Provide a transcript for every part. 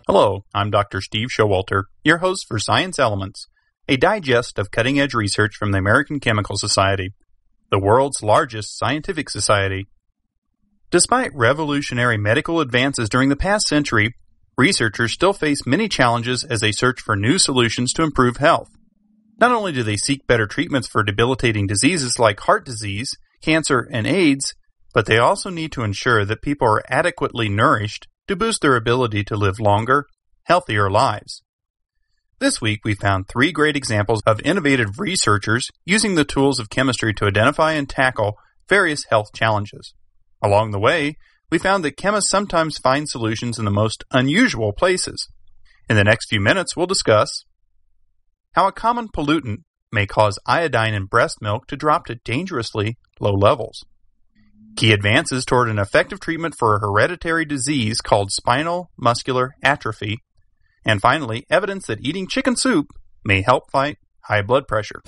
Hello, I'm Dr. Steve Showalter, your host for Science Elements, a digest of cutting-edge research from the American Chemical Society, the world's largest scientific society. Despite revolutionary medical advances during the past century, researchers still face many challenges as they search for new solutions to improve health. Not only do they seek better treatments for debilitating diseases like heart disease, cancer, and AIDS, but they also need to ensure that people are adequately nourished to boost their ability to live longer, healthier lives. This week, we found 3 great examples of innovative researchers using the tools of chemistry to identify and tackle various health challenges. Along the way, we found that chemists sometimes find solutions in the most unusual places. In the next few minutes, we'll discuss how a common pollutant may cause iodine in breast milk to drop to dangerously low levels, key advances toward an effective treatment for a hereditary disease called spinal muscular atrophy, and finally, evidence that eating chicken soup may help fight high blood pressure.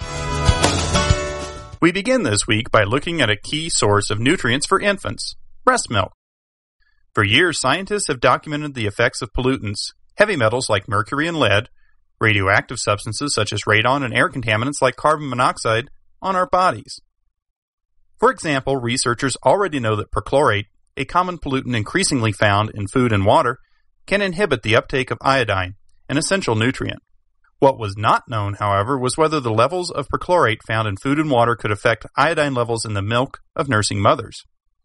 We begin this week by looking at a key source of nutrients for infants, breast milk. For years, scientists have documented the effects of pollutants, heavy metals like mercury and lead, radioactive substances such as radon, and air contaminants like carbon monoxide on our bodies. For example, researchers already know that perchlorate, a common pollutant increasingly found in food and water, can inhibit the uptake of iodine, an essential nutrient. What was not known, however, was whether the levels of perchlorate found in food and water could affect iodine levels in the milk of nursing mothers.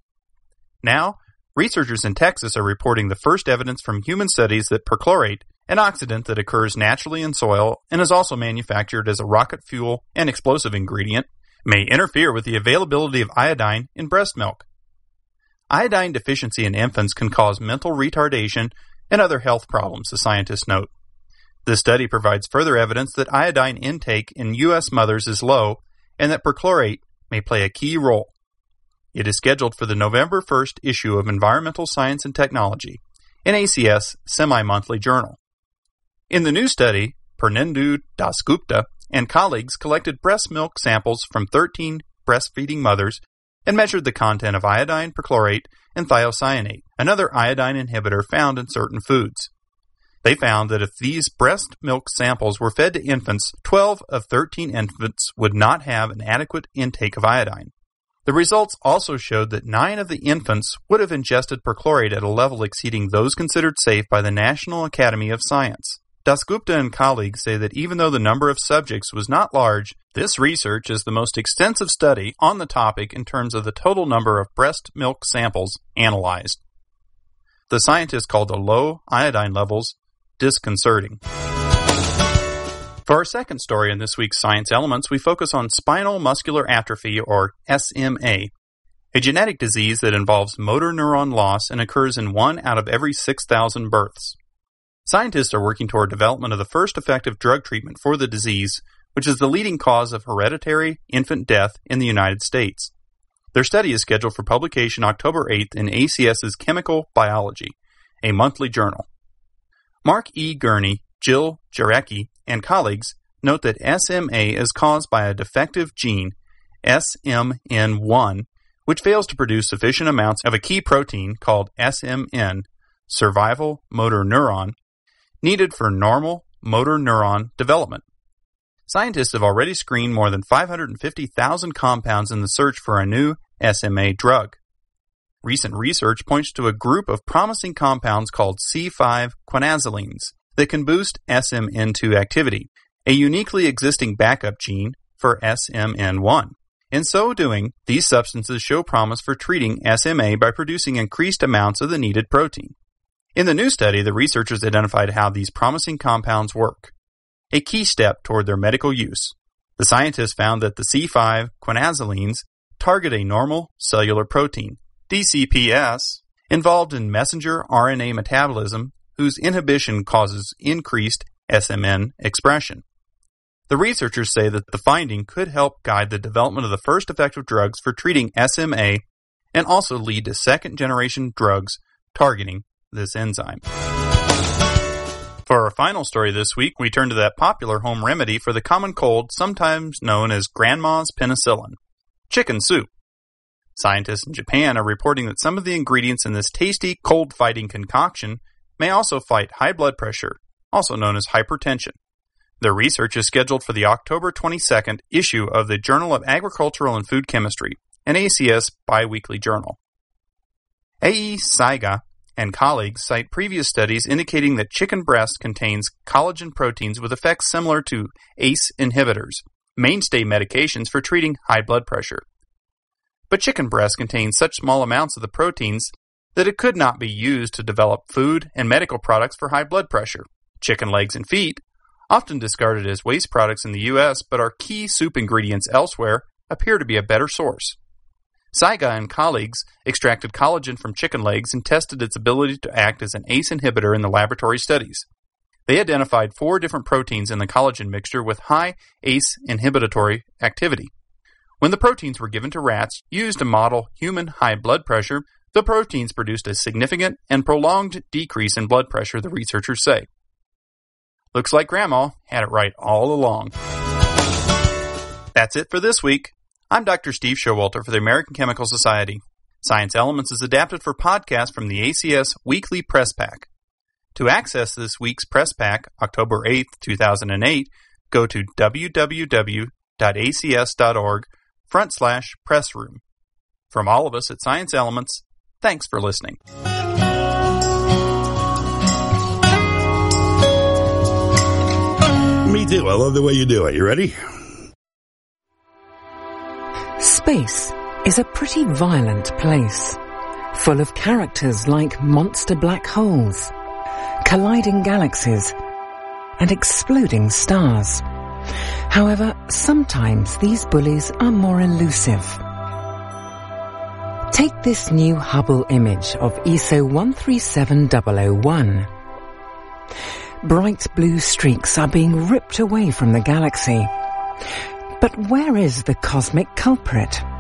Now, researchers in Texas are reporting the first evidence from human studies that perchlorate, an oxidant that occurs naturally in soil and is also manufactured as a rocket fuel and explosive ingredient, may interfere with the availability of iodine in breast milk. Iodine deficiency in infants can cause mental retardation and other health problems, the scientists note. This study provides further evidence that iodine intake in U.S. mothers is low and that perchlorate may play a key role. It is scheduled for the November 1st issue of Environmental Science and Technology, an ACS semi-monthly journal. In the new study, Purnendu Dasgupta and colleagues collected breast milk samples from 13 breastfeeding mothers and measured the content of iodine, perchlorate, and thiocyanate, another iodine inhibitor found in certain foods. They found that if these breast milk samples were fed to infants, 12 of 13 infants would not have an adequate intake of iodine. The results also showed that 9 of the infants would have ingested perchlorate at a level exceeding those considered safe by the National Academy of Science. Dasgupta and colleagues say that even though the number of subjects was not large, this research is the most extensive study on the topic in terms of the total number of breast milk samples analyzed. The scientists called the low iodine levels disconcerting. For our second story in this week's Science Elements, we focus on spinal muscular atrophy, or SMA, a genetic disease that involves motor neuron loss and occurs in 1 out of every 6,000 births. Scientists are working toward development of the first effective drug treatment for the disease, which is the leading cause of hereditary infant death in the United States. Their study is scheduled for publication October 8th in ACS's Chemical Biology, a monthly journal. Mark E. Gurney, Jill Jarecki, and colleagues note that SMA is caused by a defective gene, SMN1, which fails to produce sufficient amounts of a key protein called SMN, survival motor neuron, needed for normal motor neuron development. Scientists have already screened more than 550,000 compounds in the search for a new SMA drug. Recent research points to a group of promising compounds called C5-quinazolines that can boost SMN2 activity, a uniquely existing backup gene for SMN1. In so doing, these substances show promise for treating SMA by producing increased amounts of the needed protein. In the new study, the researchers identified how these promising compounds work, a key step toward their medical use. The scientists found that the C5-quinazolines target a normal cellular protein, DCPS, involved in messenger RNA metabolism, whose inhibition causes increased SMN expression. The researchers say that the finding could help guide the development of the first effective drugs for treating SMA and also lead to second-generation drugs targeting this enzyme. For our final story this week, we turn to that popular home remedy for the common cold, sometimes known as Grandma's penicillin, chicken soup. Scientists in Japan are reporting that some of the ingredients in this tasty cold-fighting concoction may also fight high blood pressure, also known as hypertension. Their research is scheduled for the October 22nd issue of the Journal of Agricultural and Food Chemistry, an ACS biweekly journal. A.E. Saiga and colleagues cite previous studies indicating that chicken breast contains collagen proteins with effects similar to ACE inhibitors, mainstay medications for treating high blood pressure. But chicken breast contains such small amounts of the proteins that it could not be used to develop food and medical products for high blood pressure. Chicken legs and feet, often discarded as waste products in the U.S. but are key soup ingredients elsewhere, appear to be a better source. Saiga and colleagues extracted collagen from chicken legs and tested its ability to act as an ACE inhibitor in the laboratory studies. They identified 4 different proteins in the collagen mixture with high ACE inhibitory activity. When the proteins were given to rats used to model human high blood pressure, the proteins produced a significant and prolonged decrease in blood pressure, the researchers say. Looks like Grandma had it right all along. That's it for this week. I'm Dr. Steve Showalter for the American Chemical Society. Science Elements is adapted for podcast from the ACS Weekly Press Pack. To access this week's Press Pack, October 8th, 2008, go to www.acs.org/pressroom. From all of us at Science Elements, thanks for listening. Me too. I love the way you do it. You ready? Space is a pretty violent place, full of characters like monster black holes, colliding galaxies, and exploding stars. However, sometimes these bullies are more elusive. Take this new Hubble image of ESO 137001. Bright blue streaks are being ripped away from the galaxy. But where is the cosmic culprit?